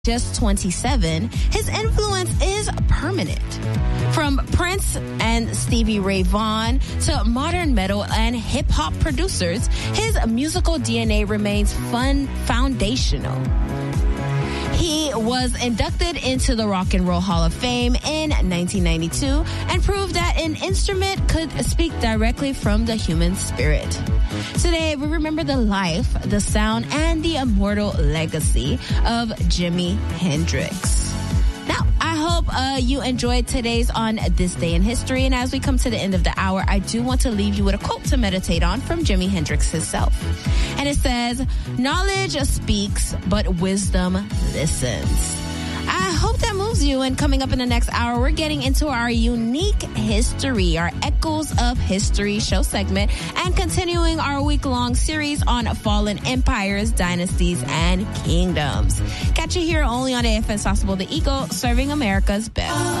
just 27, his influence is permanent. From Prince and Stevie Ray Vaughan to modern metal and hip-hop producers, his musical DNA remains foundational. He was inducted into the Rock and Roll Hall of Fame in 1992 and proved that an instrument could speak directly from the human spirit. Today, we remember the life, the sound, and the immortal legacy of Jimi Hendrix. Now, I hope you enjoyed today's On This Day in History. And as we come to the end of the hour, I do want to leave you with a quote to meditate on from Jimi Hendrix himself. And it says, "Knowledge speaks, but wisdom listens." I hope that moves you. And coming up in the next hour, we're getting into our unique history, our Echoes of History show segment, and continuing our week-long series on fallen empires, dynasties, and kingdoms. Catch you here only on AFN Sauceable the Eagle, serving America's best.